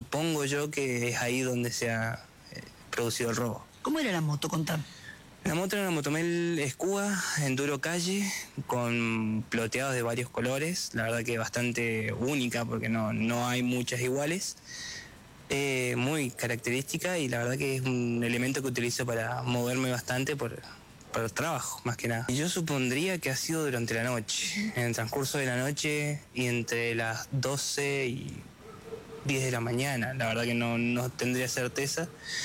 supongo yo que es ahí donde se ha producido el robo. ¿Cómo era la moto? Contame. La moto era una Motomel Scuba, enduro calle, con ploteados de varios colores, la verdad que bastante única porque no hay muchas iguales. Muy característica y la verdad que es un elemento que utilizo para moverme bastante por trabajo, más que nada. Y yo supondría que ha sido durante la noche, en el transcurso de la noche y entre las 12 y 10 de la mañana, la verdad que no tendría certeza.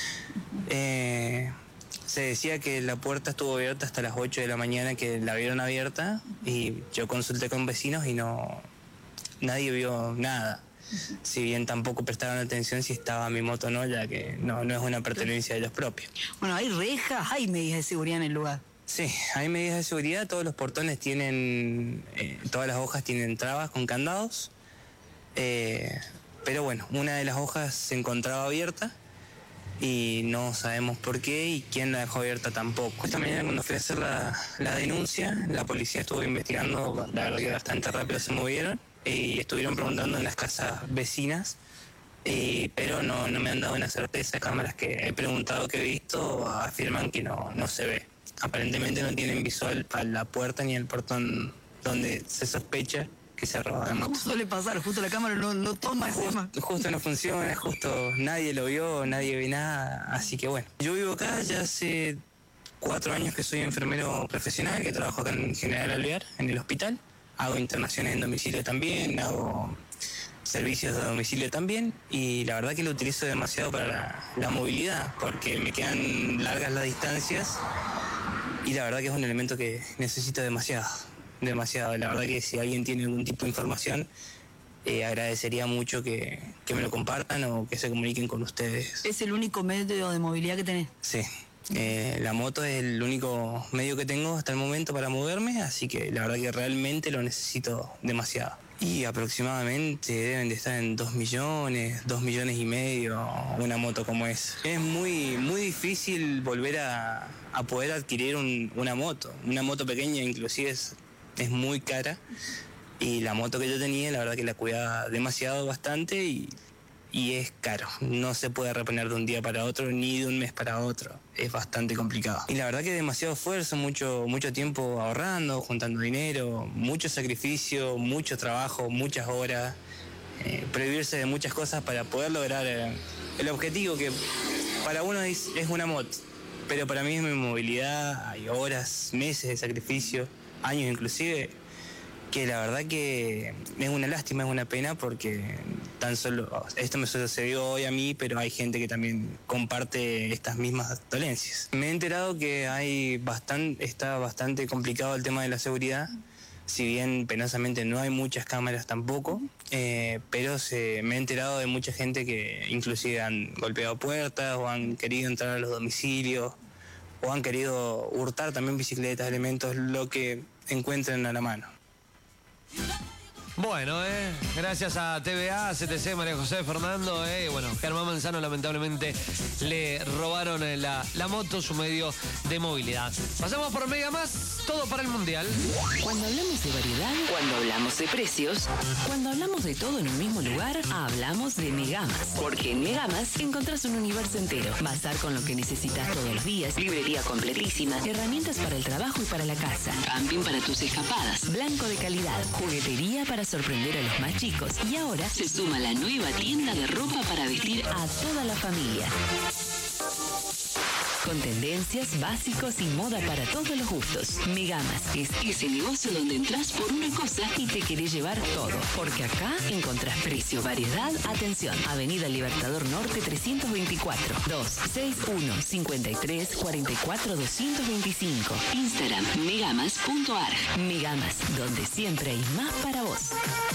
Se decía que la puerta estuvo abierta hasta las 8 de la mañana, que la vieron abierta, y yo consulté con vecinos y nadie vio nada. Si bien tampoco prestaron atención si estaba mi moto o no, ya que no es una pertenencia de ellos propios. Bueno, hay rejas, hay medidas de seguridad en el lugar. Sí, hay medidas de seguridad, todos los portones tienen, todas las hojas tienen trabas con candados, pero bueno, una de las hojas se encontraba abierta y no sabemos por qué y quién la dejó abierta tampoco. Esta mañana cuando fui a hacer la denuncia, la policía estuvo investigando, la verdad que bastante rápido se movieron y estuvieron preguntando en las casas vecinas, pero no me han dado una certeza. Cámaras que he preguntado, que he visto, afirman que no se ve. Aparentemente no tienen visual para la puerta ni el portón donde se sospecha que se roba la moto. ¿Cómo suele pasar? Justo la cámara no toma ese tema. Justo no funciona, justo nadie lo vio, nadie ve nada, así que bueno. Yo vivo acá ya hace 4 años que soy enfermero profesional, que trabajo acá en General Alvear, en el hospital. Hago internaciones en domicilio también, hago servicios de domicilio también, y la verdad que lo utilizo demasiado para la movilidad, porque me quedan largas las distancias y la verdad que es un elemento que necesito demasiado. La verdad que si alguien tiene algún tipo de información, agradecería mucho que me lo compartan o que se comuniquen con ustedes. ¿Es el único medio de movilidad que tenés? Sí, la moto es el único medio que tengo hasta el momento para moverme, así que la verdad que realmente lo necesito demasiado. Y aproximadamente deben de estar en 2 millones, 2,5 millones una moto como esa. Es muy difícil volver a poder adquirir una moto. Una moto pequeña inclusive es muy cara, y la moto que yo tenía la verdad que la cuidaba demasiado, bastante, y es caro. No se puede reponer de un día para otro ni de un mes para otro. Es bastante complicado. Y la verdad que demasiado esfuerzo, mucho tiempo ahorrando, juntando dinero, mucho sacrificio, mucho trabajo, muchas horas, prohibirse de muchas cosas para poder lograr el objetivo que para uno es una moto, pero para mí es mi movilidad. Hay horas, meses de sacrificio, años inclusive, que la verdad que es una lástima, es una pena, porque tan solo esto me sucedió hoy a mí, pero hay gente que también comparte estas mismas dolencias. Me he enterado que está bastante complicado el tema de la seguridad, si bien penosamente no hay muchas cámaras tampoco, pero me he enterado de mucha gente que inclusive han golpeado puertas o han querido entrar a los domicilios o han querido hurtar también bicicletas, elementos, lo que encuentren a la mano. Bueno, gracias a TVA, CTC, María José, Fernando, bueno, Germán Manzano lamentablemente le robaron la moto, su medio de movilidad. Pasamos por Mega Más, todo para el Mundial. Cuando hablamos de variedad, cuando hablamos de precios, cuando hablamos de todo en un mismo lugar, hablamos de Megamas. Porque en Megamas encontrás un universo entero. Bazar con lo que necesitas todos los días, librería completísima, herramientas para el trabajo y para la casa, camping para tus escapadas, blanco de calidad, juguetería para sorprender a los más chicos. Y ahora se suma la nueva tienda de ropa para vestir a toda la familia. Con tendencias, básicos y moda para todos los gustos. Megamas es ese negocio donde entras por una cosa y te querés llevar todo. Porque acá encontrás precio, variedad, atención. Avenida Libertador Norte 324, 261-53-44-225. Instagram megamas.arg. Megamas, donde siempre hay más para vos.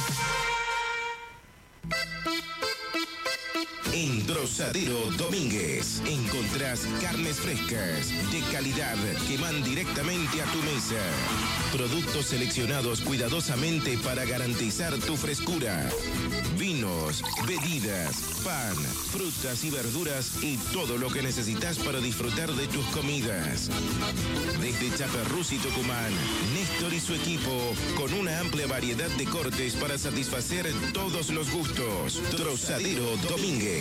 En Trozadero Domínguez encontrás carnes frescas de calidad que van directamente a tu mesa. Productos seleccionados cuidadosamente para garantizar tu frescura. Vinos, bebidas, pan, frutas y verduras y todo lo que necesitas para disfrutar de tus comidas. Desde Chaperrús y Tucumán, Néstor y su equipo con una amplia variedad de cortes para satisfacer todos los gustos. Trozadero Domínguez.